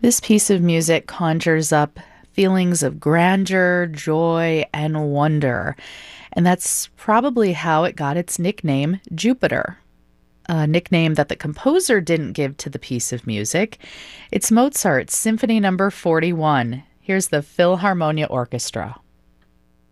This piece of music conjures up feelings of grandeur, joy, and wonder. And that's probably how it got its nickname, Jupiter, a nickname that the composer didn't give to the piece of music. It's Mozart's Symphony Number 41. Here's the Philharmonia Orchestra.